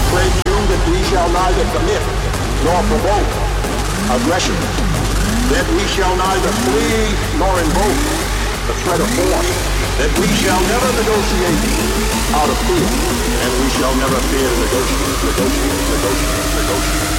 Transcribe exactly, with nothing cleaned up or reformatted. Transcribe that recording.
pray to you that we shall neither commit nor provoke aggression, that we shall neither flee nor invoke the threat of force, that we shall never negotiate out of fear, and we shall never fear to negotiate, negotiate, negotiate, negotiate.